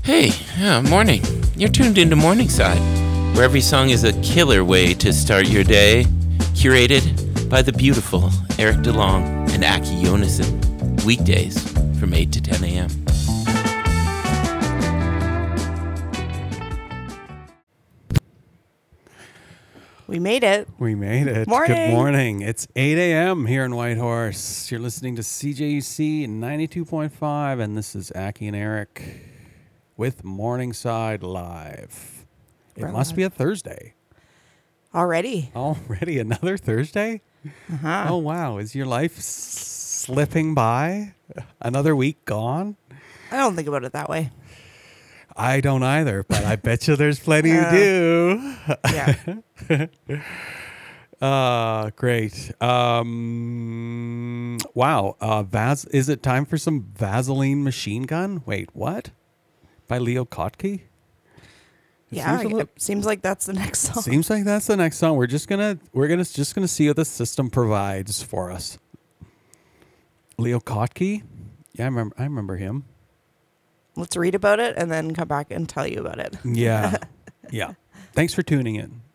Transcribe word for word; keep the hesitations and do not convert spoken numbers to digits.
Hey, yeah, morning. You're tuned into Morningside, where every song is a killer way to start your day. Curated by the beautiful Eric DeLong and Aki Yonason. Weekdays from eight to ten a.m. We made it. We made it. Morning. Good morning. It's eight a.m. here in Whitehorse. You're listening to C J U C ninety-two point five, and this is Aki and Eric with Morningside Live. It We're must live. be a Thursday. Already. Already another Thursday? Uh-huh. Oh, wow. Is your life s- slipping by? Another week gone? I don't think about it that way. I don't either, but I bet you there's plenty Uh, who do. Yeah. Uh, great. Um, wow. Uh, Vas- is it time for some Vaseline Machine Gun? Wait, what? By Leo Kottke? It Yeah. seems, a li- It seems like that's the next song. seems like that's the next song. We're just gonna we're gonna just gonna see what the system provides for us. Leo Kottke? Yeah, I remember. I remember him. Let's read about it and then come back and tell you about it. Yeah, yeah. Thanks for tuning in.